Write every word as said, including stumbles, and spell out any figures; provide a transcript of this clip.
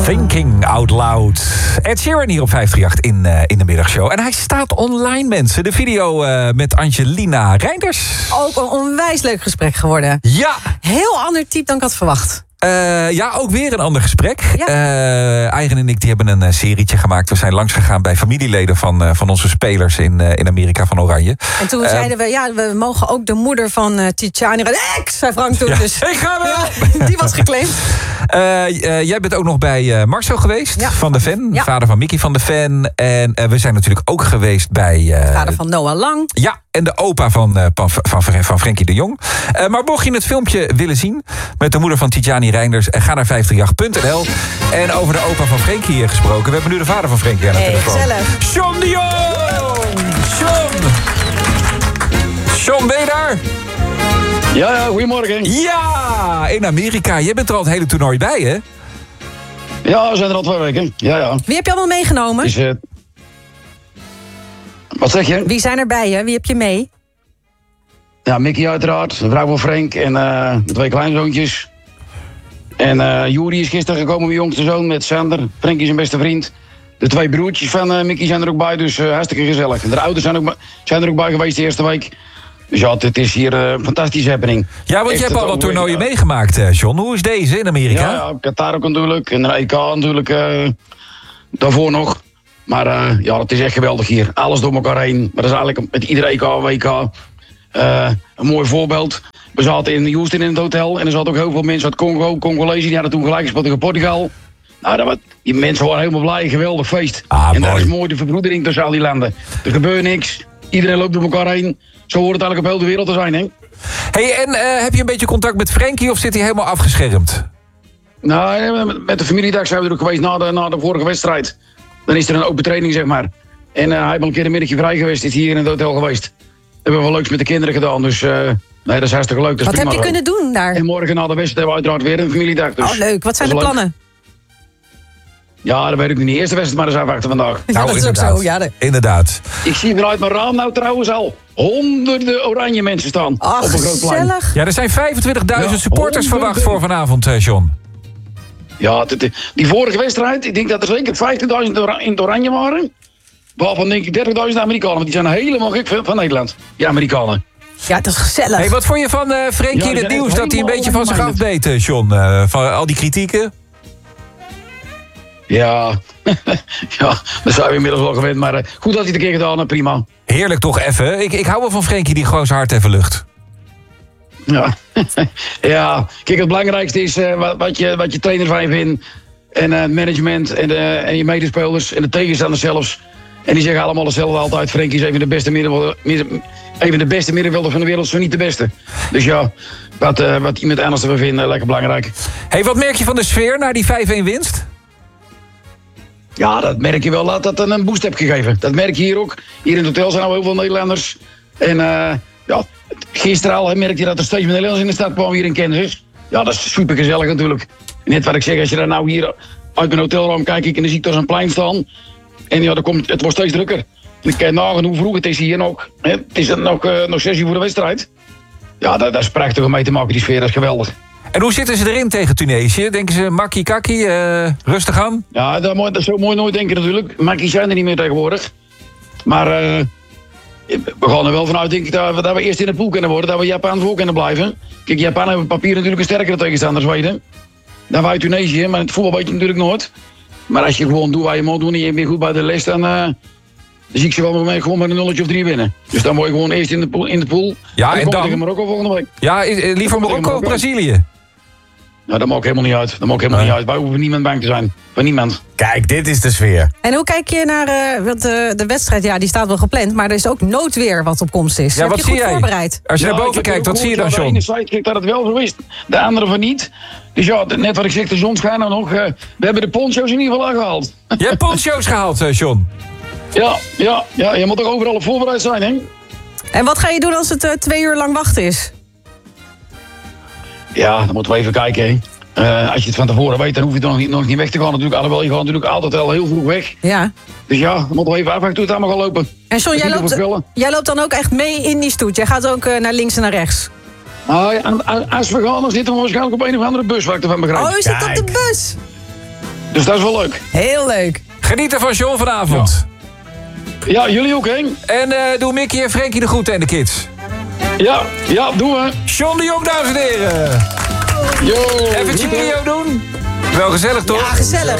Thinking Out Loud. Ed Sheeran hier op vijf drie acht in, uh, in de middagshow. En hij staat online, mensen. De video uh, met Angelina Reinders. Ook een onwijs leuk gesprek geworden. Ja. Heel ander type dan ik had verwacht. Uh, ja, ook weer een ander gesprek. Ja. Uh, Eigen en ik die hebben een uh, serietje gemaakt. We zijn langs gegaan bij familieleden van, uh, van onze spelers in, uh, in Amerika van Oranje. En toen uh, zeiden we, ja, we mogen ook de moeder van uh, Tijani... Ex, zei Frank toen. Ja, Dus, ik ga wel! Ja, die was geclaimd. Uh, uh, jij bent ook nog bij uh, Marcel geweest, ja. van de Ven. Ja. Vader van Mickey van de Ven. En uh, we zijn natuurlijk ook geweest bij... Uh, Vader van Noah Lang. Ja, en de opa van, uh, van, van, van Frenkie de Jong. Uh, maar mocht je het filmpje willen zien met de moeder van Tijani Reinders... Uh, ga naar vijf drie acht punt n l. En over de opa van Frenkie gesproken. We hebben nu de vader van Frenkie aan de hey, telefoon. Gezellig. John de Jong! John! John, ben je daar? Ja, ja, goedemorgen. Ja, in Amerika. Jij bent er al het hele toernooi bij, hè? Ja, we zijn er al twee weken. Ja, ja. Wie heb je allemaal meegenomen? Dus, uh... Wat zeg je? Wie zijn er bij je? Wie heb je mee? Ja, Mickey uiteraard, de vrouw van Frank en uh, de twee kleinzoontjes. En uh, Juri is gisteren gekomen, mijn jongste zoon, met Sander. Frank is zijn beste vriend. De twee broertjes van uh, Mickey zijn er ook bij, dus uh, hartstikke gezellig. En de ouders zijn, ook, zijn er ook bij geweest de eerste week. Dus ja, het is hier een uh, fantastische happening. Ja, want Echt je hebt al het wat toernooien overwegen. meegemaakt, uh, John. Hoe is deze in Amerika? Ja, ja, Qatar ook natuurlijk. En de E K natuurlijk uh, daarvoor nog. Maar uh, ja, het is echt geweldig hier. Alles door elkaar heen. Maar dat is eigenlijk met iedere E K, W K uh, een mooi voorbeeld. We zaten in Houston in het hotel. En er zaten ook heel veel mensen uit Congo, Congolezen. Die hadden toen gelijk gespeeld tegen Portugal. Nou, dat was, die mensen waren helemaal blij. Geweldig feest. Ah, en dat mooi. is mooi, de verbroedering tussen al die landen. Er gebeurt niks. Iedereen loopt door elkaar heen. Zo hoort het eigenlijk op heel de wereld te zijn, hè? Hey, en uh, heb je een beetje contact met Frenkie of zit hij helemaal afgeschermd? Nou, met- met de familiedag zijn we er ook geweest na de, na de vorige wedstrijd. Dan is er een open training, zeg maar. En uh, hij heeft al een keer een middagje vrij geweest. Is hier in het hotel geweest. Hebben we wel leuks met de kinderen gedaan. Dus uh, nee, dat is hartstikke leuk. Dat is Wat heb prima je zo. kunnen doen daar? En morgen na de wedstrijd hebben we uiteraard weer een familiedag. Dus Oh, leuk. Wat zijn de dat is leuk. plannen? Ja, dat weet ik nog niet. Eerste wedstrijd maar eens afwachten vandaag. Ja, dat is ook zo. Ja, de... Inderdaad. Ik zie vanuit mijn raam nou trouwens al honderden oranje mensen staan. Ach, op een groot plein. gezellig. Ja, er zijn vijfentwintigduizend Ja, supporters honderden. verwacht voor vanavond, uh, John. Ja, dit- dit- die vorige wedstrijd, ik denk dat er zeker vijftigduizend ora- in het oranje waren. Waarvan denk ik dertigduizend Amerikanen. Want die zijn helemaal gek van van Nederland. Die Amerikanen. Ja, dat is gezellig. Hey, wat vond je van uh, Frenkie Ja, in die het zijn nieuws dat hij een helemaal beetje van zich like-minded. afbeet, uh, John? Uh, van al die kritieken? Ja, ja, dat zijn we inmiddels wel gewend. Maar uh, goed dat hij het een keer gedaan heeft, prima. Heerlijk toch even. Ik, ik hou wel van Frenkie die gewoon zijn hart even lucht. Ja, ja. Kijk, het belangrijkste is uh, wat, wat, je, wat je trainer van je vindt. En uh, het management en, uh, en je medespelers en de tegenstanders zelfs. En die zeggen allemaal hetzelfde altijd. Frenkie is even de beste middenvelder, midden, even de beste middenvelder van de wereld, zo niet de beste. Dus ja, wat, uh, wat iemand anders ervan vindt, uh, lekker belangrijk. Hey, wat merk je van de sfeer na die vijf-een winst? Ja, dat merk je wel dat dat een boost heeft gegeven. Dat merk je hier ook. Hier in het hotel zijn al heel veel Nederlanders. En uh, ja, gisteren al merkte je dat er steeds meer Nederlanders in de stad kwamen hier in Kansas. Ja, dat is super gezellig natuurlijk. Net wat ik zeg, als je daar nou hier uit mijn hotelruim kijkt ik, en dan zie ik daar zo'n plein staan. En ja, dan komt, het wordt steeds drukker. En ik kijk nagaan hoe vroeg het is hier nog. Hè, het is nog, uh, nog zes uur voor de wedstrijd. Ja, dat, dat is prachtig om mee te maken, die sfeer, dat is geweldig. En hoe zitten ze erin tegen Tunesië? Denken ze makkie kakkie, uh, rustig aan? Ja, dat, moet- dat zou mooi nooit denken natuurlijk. Makkies zijn er niet meer tegenwoordig. Maar uh, we gaan er wel vanuit denk ik, dat, we, dat we eerst in de pool kunnen worden. Dat we Japan voor kunnen blijven. Kijk, Japan hebben op papier natuurlijk een sterkere tegenstander, Zweden. Dan wij Tunesië, maar het voetbal weet je natuurlijk nooit. Maar als je gewoon doet wat je moet doen en je bent goed bij de les, dan, uh, dan zie ik ze wel met, gewoon met een nulletje of drie winnen. Dus dan word je gewoon eerst in de pool. In de pool. Ja, en dan? dan? Tegen Marokko volgende week. Ja, is- eh, liever Marokko of Brazilië? Nou, dat maakt helemaal niet uit. Dat maakt helemaal Nee. niet uit. Wij hoeven niemand bang te zijn. Van niemand. Kijk, dit is de sfeer. En hoe kijk je naar uh, want, uh, de wedstrijd? Ja, die staat wel gepland, maar er is ook noodweer wat op komst is. Ja, Heb wat je zie goed jij? voorbereid? Als je Ja, naar ik boven heb kijkt, ook wat zie je dan, gehoord, ja, John? De ene site kijkt dat het wel zo is, de andere van niet. Dus ja, net wat ik zeg, de zon schijnt nou nog. Uh, we hebben de poncho's in ieder geval aangehaald. Je hebt poncho's gehaald, uh, John. Ja, ja, ja, je moet toch overal op voorbereid zijn, hè? En wat ga je doen als het uh, twee uur lang wachten is? Ja, dan moeten we even kijken, hè. Uh, als je het van tevoren weet, dan hoef je er nog niet, nog niet weg te gaan natuurlijk. Alhoewel, je gaat natuurlijk altijd al heel vroeg weg. Ja. Dus ja, dan moeten we even afwachten hoe het allemaal gaat lopen. En John, Dat jij is niet te loopt, voorspellen. jij loopt dan ook echt mee in die stoet. Jij gaat ook uh, naar links en naar rechts. Nou, ja, en- en- als we gaan, dan zitten we waarschijnlijk op een of andere bus, waar ik ervan begrijp. Oh, je zit op Kijk. de bus. Dus dat is wel leuk. Heel leuk. Genieten van John vanavond. Ja, jullie ook, hè? En uh, doe Mickey en Frenkie de groeten en de kids. Ja, ja, doen we. John de Jong, dames en heren. Yo, Even cheerio doen. Wel gezellig, toch? Ja, gezellig.